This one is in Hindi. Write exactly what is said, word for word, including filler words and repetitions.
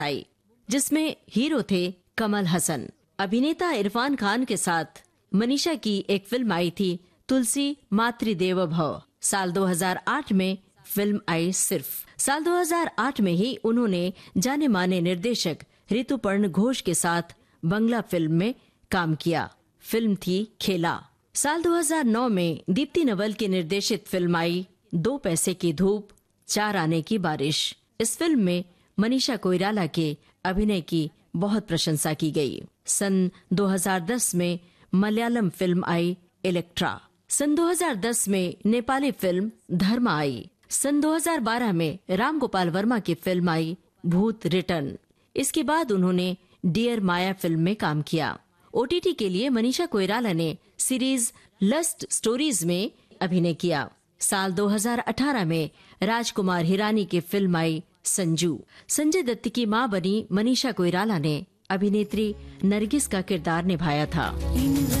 आई, जिसमें हीरो थे कमल हसन। अभिनेता इरफान खान के साथ मनीषा की एक फिल्म आई थी तुलसी मातृदेवो भव। साल दो हज़ार आठ में फिल्म आई सिर्फ। साल दो हज़ार आठ में ही उन्होंने जाने माने निर्देशक ऋतुपर्ण घोष के साथ बंगला फिल्म में काम किया। फिल्म थी खेला। साल दो हज़ार नौ में दीप्ति नवल की निर्देशित फिल्म आई दो पैसे की धूप चार आने की बारिश। इस फिल्म में मनीषा कोइराला के अभिनय की बहुत प्रशंसा की गई। सन दो हज़ार दस में मलयालम फिल्म आई इलेक्ट्रा। सन दो हज़ार दस में नेपाली फिल्म धर्मा आई। सन दो हज़ार बारह में राम गोपाल वर्मा की फिल्म आई भूत रिटर्न। इसके बाद उन्होंने डियर माया फिल्म में काम किया। ओटीटी के लिए मनीषा कोइराला ने सीरीज लस्ट स्टोरीज में अभिनय किया। साल दो हज़ार अठारह में राजकुमार हिरानी की फिल्म आई संजू। संजय दत्त की मां बनी मनीषा कोइराला ने अभिनेत्री नरगिस का किरदार निभाया था।